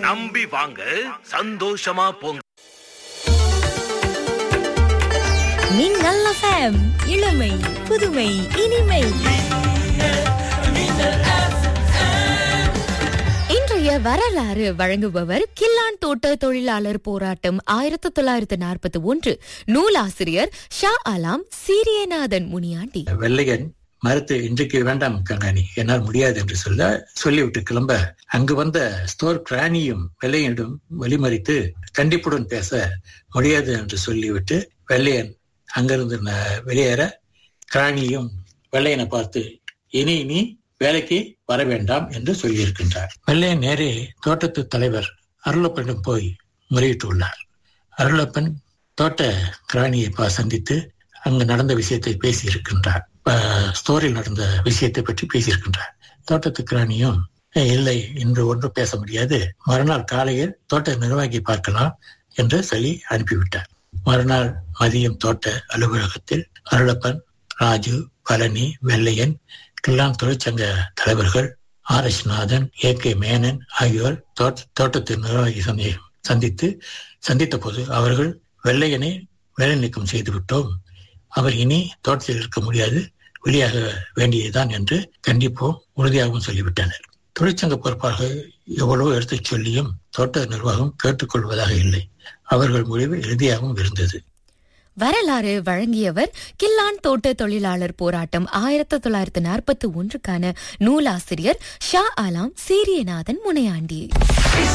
நம்பி வாங்க, சந்தோஷமா போங்க. மின்னல் FM, இளமை புதுமை இனிமை. இன்றைய வரலாறு வழங்குபவர் கில்லான் தோட்ட தொழிலாளர் போராட்டம் 1941 நூலாசிரியர் ஷா அலாம் சீரியநாதன் முனியாண்டி. வெள்ளையன் மறுத்து இன்றைக்கு வேண்டாம் கங்காணி, என்னால் முடியாது என்று சொல்லிவிட்டு கிளம்ப அங்கு வந்த ஸ்டோர் கிராணியும் வெள்ளையனிடம் வழிமறித்து கண்டிப்புடன் பேச முடியாது என்று சொல்லிவிட்டு வெள்ளையன் அங்கிருந்து வெளியேற கிராணியும் வெள்ளையனை பார்த்து இனி நீ வேலைக்கு வர வேண்டாம் என்று சொல்லியிருக்கின்றார். வெள்ளையன் நேரே தோட்டத்து தலைவர் அருளப்பனிடம் போய் முறையிட்டுள்ளார். அருளப்பன் தோட்ட கிராணியை சந்தித்து அங்கு நடந்த விஷயத்தை பேசியிருக்கின்றார். ஸ்டோரில் நடந்த விஷயத்தை பற்றி பேசியிருக்கின்றார். தோட்டத்து கிராணியும் இல்லை, இன்று ஒன்றும் பேச முடியாது, மறுநாள் காலையில் தோட்ட நிர்வாகி பார்க்கலாம் என்று சொல்லி அனுப்பிவிட்டார். மறுநாள் மதியம் தோட்ட அலுவலகத்தில் அருளப்பன், ராஜு, பழனி, வெள்ளையன், கில்லான் தொழிற்சங்க தலைவர்கள் RS நாதன், AK மேனன் ஆகியோர் தோட்டத்து நிர்வாகி சந்தித்த போது அவர்கள் வெள்ளையனை வேலை நீக்கம் செய்து விட்டோம், அவர் இனி தோட்டத்தில் இருக்க முடியாது, வெளியாக வேண்டியதுதான் என்று கண்டிப்பும் உறுதியாகவும் சொல்லிவிட்டனர். தொழிற்சங்க பொறுப்பாக எவ்வளவோ எடுத்துச் சொல்லியும் தோட்ட நிர்வாகம் கேட்டுக்கொள்வதாக இல்லை. அவர்கள் முடிவு இறுதியாகவும் இருந்தது. வரலாறு வழங்கியவர் கில்லான் தோட்ட தொழிலாளர் போராட்டம் 1941க்கான நூலாசிரியர் ஷா அலாம் சீரியநாதன் முனையாண்டி.